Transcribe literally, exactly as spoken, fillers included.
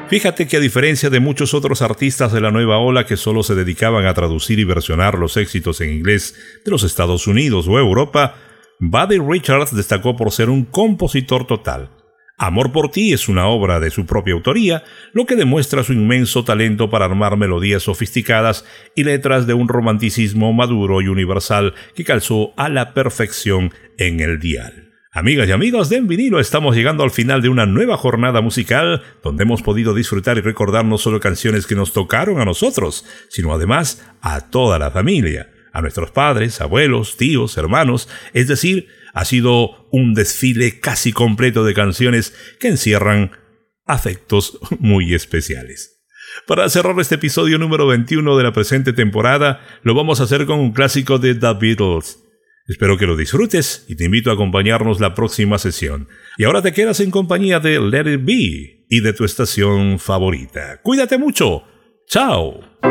Fíjate que a diferencia de muchos otros artistas de la nueva ola que solo se dedicaban a traducir y versionar los éxitos en inglés de los Estados Unidos o Europa, Buddy Richards destacó por ser un compositor total. Amor por ti es una obra de su propia autoría, lo que demuestra su inmenso talento para armar melodías sofisticadas y letras de un romanticismo maduro y universal que calzó a la perfección en el dial. Amigas y amigos de En Vinilo, estamos llegando al final de una nueva jornada musical donde hemos podido disfrutar y recordar no solo canciones que nos tocaron a nosotros, sino además a toda la familia, a nuestros padres, abuelos, tíos, hermanos, es decir, ha sido un desfile casi completo de canciones que encierran afectos muy especiales. Para cerrar este episodio número veintiuno de la presente temporada, lo vamos a hacer con un clásico de The Beatles. Espero que lo disfrutes y te invito a acompañarnos la próxima sesión. Y ahora te quedas en compañía de Let It Be y de tu estación favorita. ¡Cuídate mucho! ¡Chao!